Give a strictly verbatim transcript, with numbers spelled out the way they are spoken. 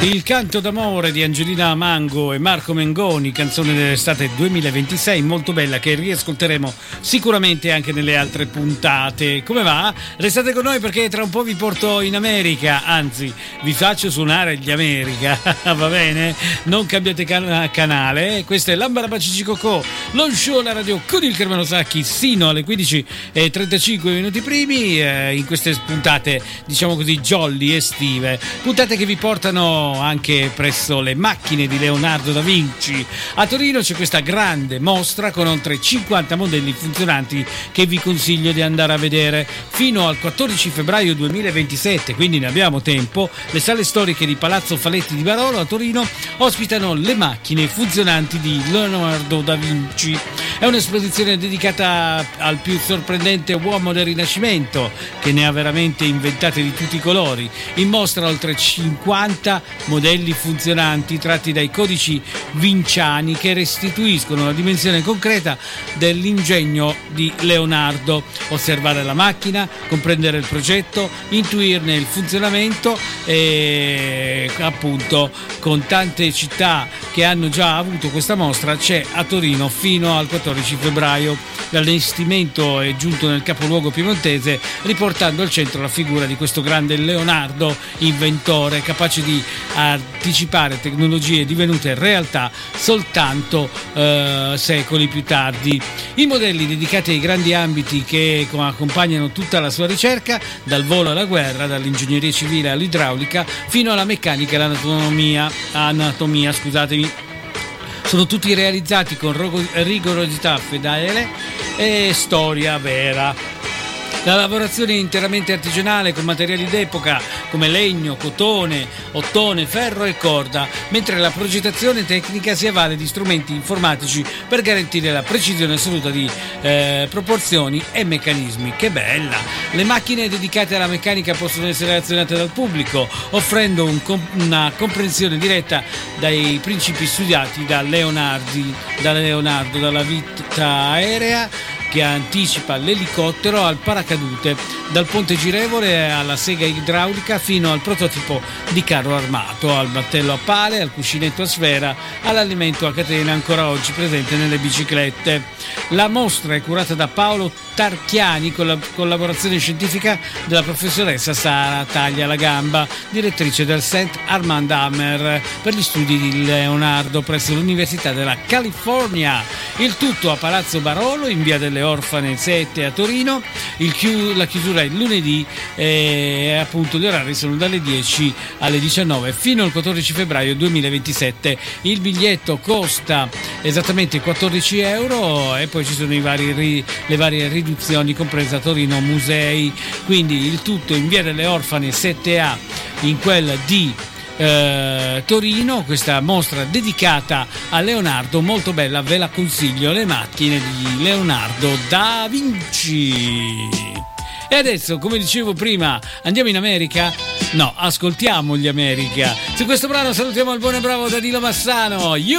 Il canto d'amore di Angelina Mango e Marco Mengoni, canzone dell'estate duemilaventisei, molto bella, che riascolteremo sicuramente anche nelle altre puntate. Come va? Restate con noi perché tra un po' vi porto in America, anzi vi faccio suonare gli America, va bene? Non cambiate can- canale, questo è L'Ambarabacici Cocò, lo show alla radio con il Carmelo Sacchi sino alle quindici e trentacinque minuti primi, eh, in queste puntate diciamo così jolly estive, puntate che vi portano anche presso le macchine di Leonardo da Vinci. A Torino c'è questa grande mostra con oltre cinquanta modelli funzionanti che vi consiglio di andare a vedere fino al quattordici febbraio duemilaventisette, quindi ne abbiamo tempo. Le sale storiche di Palazzo Faletti di Barolo a Torino ospitano le macchine funzionanti di Leonardo da Vinci. È un'esposizione dedicata al più sorprendente uomo del Rinascimento, che ne ha veramente inventate di tutti i colori. In mostra oltre cinquanta modelli funzionanti tratti dai codici vinciani che restituiscono la dimensione concreta dell'ingegno di Leonardo. Osservare la macchina, comprendere il progetto, intuirne il funzionamento e appunto con tante città che hanno già avuto questa mostra c'è a Torino fino al quattordici febbraio. L'allestimento è giunto nel capoluogo piemontese riportando al centro la figura di questo grande Leonardo, inventore capace di anticipare tecnologie divenute realtà soltanto eh, secoli più tardi. I modelli dedicati ai grandi ambiti che accompagnano tutta la sua ricerca, dal volo alla guerra, dall'ingegneria civile all'idraulica fino alla meccanica e all'anatomia, anatomia, scusatemi, sono tutti realizzati con rigorosità fedele e storia vera. La lavorazione è interamente artigianale con materiali d'epoca come legno, cotone, ottone, ferro e corda, mentre la progettazione tecnica si avvale di strumenti informatici per garantire la precisione assoluta di eh, proporzioni e meccanismi. Che bella! Le macchine dedicate alla meccanica possono essere azionate dal pubblico, offrendo un comp- una comprensione diretta dai principi studiati da, Leonardi, da Leonardo, dalla vita aerea che anticipa l'elicottero al paracadute, dal ponte girevole alla sega idraulica fino al prototipo di carro armato, al battello a pale, al cuscinetto a sfera, all'alimento a catena ancora oggi presente nelle biciclette. La mostra è curata da Paolo Tarchiani con la collaborazione scientifica della professoressa Sara Taglia la Gamba, direttrice del Saint Armand Hammer per gli studi di Leonardo presso l'Università della California. Il tutto a Palazzo Barolo in via delle Orfane sette a Torino. Il chiu- la chiusura è il lunedì e appunto gli orari sono dalle dieci alle diciannove fino al quattordici febbraio duemilaventisette. Il biglietto costa esattamente quattordici euro e poi ci sono i vari ri- le varie riduzioni compresa Torino Musei, quindi il tutto in via delle Orfane sette A in quella di Eh, Torino. Questa mostra dedicata a Leonardo, molto bella, ve la consiglio, le macchine di Leonardo da Vinci. E adesso, come dicevo prima, andiamo in America? No, ascoltiamo gli America. Su questo brano salutiamo il buon e bravo Danilo Massano. You